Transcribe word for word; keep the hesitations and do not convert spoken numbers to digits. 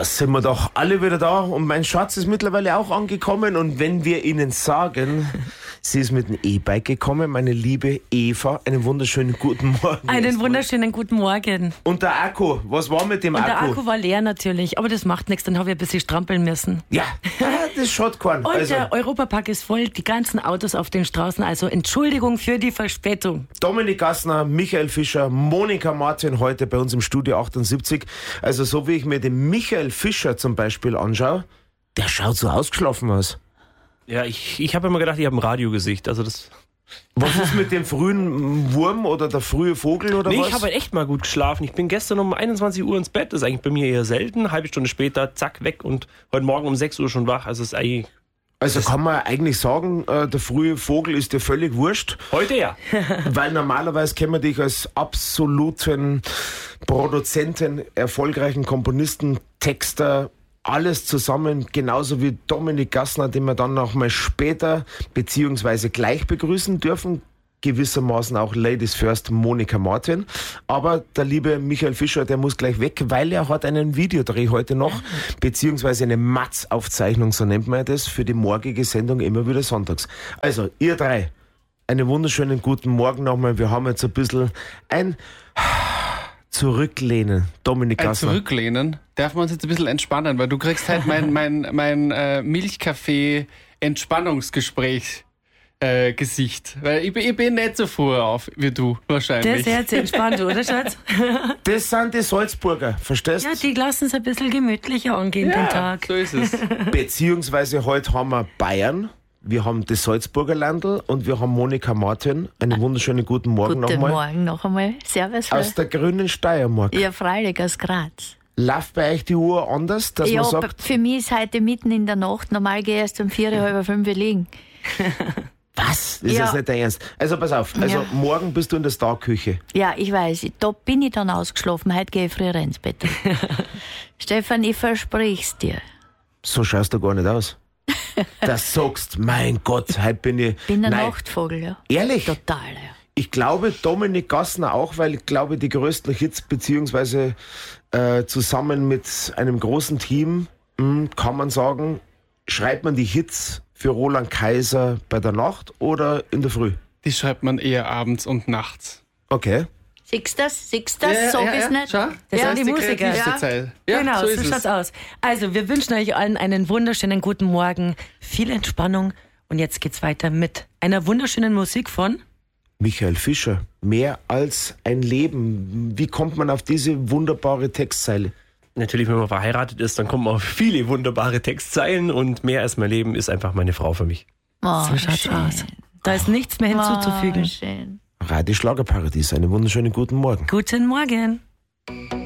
Da sind wir doch alle wieder da und mein Schatz ist mittlerweile auch angekommen und wenn wir Ihnen sagen, sie ist mit dem E-Bike gekommen, meine liebe Eva, einen wunderschönen guten Morgen. Einen wunderschönen guten Morgen. Und der Akku, was war mit dem und Akku? Der Akku war leer natürlich, aber das macht nichts, dann habe ich ein bisschen strampeln müssen. Ja, das schaut keinen. Und Also, der Europapark ist voll, die ganzen Autos auf den Straßen, also Entschuldigung für die Verspätung. Dominik Gassner, Michael Fischer, Monika Martin heute bei uns im Studio achtundsiebzig. Also so wie ich mir den Michael Fischer zum Beispiel anschaue, der schaut so ausgeschlafen aus. Ja, ich, ich habe immer gedacht, ich habe ein Radiogesicht. Also das. Was ist mit dem frühen Wurm oder der frühe Vogel oder nee, was? ich habe halt echt mal gut geschlafen. Ich bin gestern um einundzwanzig Uhr ins Bett. Das ist eigentlich bei mir eher selten. Eine halbe Stunde später, zack, weg. Und heute Morgen um sechs Uhr schon wach. Also ist eigentlich. Also kann man eigentlich sagen, äh, der frühe Vogel ist dir völlig wurscht. Heute ja. Weil normalerweise kennen wir dich als absoluten Produzenten, erfolgreichen Komponisten, Texter, alles zusammen, genauso wie Dominik Gassner, den wir dann noch mal später beziehungsweise gleich begrüßen dürfen. Gewissermaßen auch Ladies First, Monika Martin. Aber der liebe Michael Fischer, der muss gleich weg, weil er hat einen Videodreh heute noch, beziehungsweise eine Matz-Aufzeichnung, so nennt man das, für die morgige Sendung immer wieder sonntags. Also, ihr drei, einen wunderschönen guten Morgen nochmal. Wir haben jetzt ein bisschen ein Zurücklehnen. Dominik Ein Gassner. Zurücklehnen? Darf man uns jetzt ein bisschen entspannen, weil du kriegst halt mein, mein, mein äh, Milchkaffee-Entspannungsgespräch Äh, Gesicht. Weil ich, ich bin nicht so früh auf wie du, wahrscheinlich. Der ist jetzt entspannt, oder Schatz? Das sind die Salzburger, verstehst du? Ja, die lassen es ein bisschen gemütlicher angehen, den Ja, Tag. so ist es. Beziehungsweise heute haben wir Bayern, wir haben das Salzburger Landl und wir haben Monika Martin. Einen wunderschönen guten Morgen Guten nochmal. Morgen noch einmal. Servus. Aus der grünen Steiermark. Ja, freilich, aus Graz. Läuft bei euch die Uhr anders, dass Ja, man sagt, für mich ist heute mitten in der Nacht. Normal gehe ich erst um vier, halb fünf liegen. was? Das ist Ja. jetzt nicht dein Ernst. Also pass auf, also Ja. morgen bist du in der Starküche. Ja, ich weiß. Da bin ich dann ausgeschlafen. Heute gehe ich früher ins Bett. Stefan, ich versprich's dir. So schaust du gar nicht aus. Das sagst, mein Gott, heute bin ich... Bin ein Nein, Nachtvogel, ja. ehrlich? Total, ja. Ich glaube, Dominik Gassner auch, weil ich glaube, die größten Hits, beziehungsweise äh, zusammen mit einem großen Team, mh, kann man sagen, schreibt man die Hits für Roland Kaiser bei der Nacht oder in der Früh? Die schreibt man eher abends und nachts. Okay. Siehst du das? Siehst du das? Sag ich's nicht. Schau, das Ja, heißt die die Musiker. kreativste Ja. Zeit. Ja, genau, so so, ist es. schaut's aus. Also, wir wünschen euch allen einen wunderschönen guten Morgen, viel Entspannung und jetzt geht's weiter mit einer wunderschönen Musik von... Michael Fischer, mehr als ein Leben. Wie kommt man auf diese wunderbare Textzeile? Natürlich, wenn man verheiratet ist, dann kommen auch viele wunderbare Textzeilen und mehr als mein Leben ist einfach meine Frau für mich. Oh, So schaut's schön. aus. Da ist nichts mehr hinzuzufügen. Oh, schön. Radio Schlagerparadies, einen wunderschönen guten Morgen. Guten Morgen.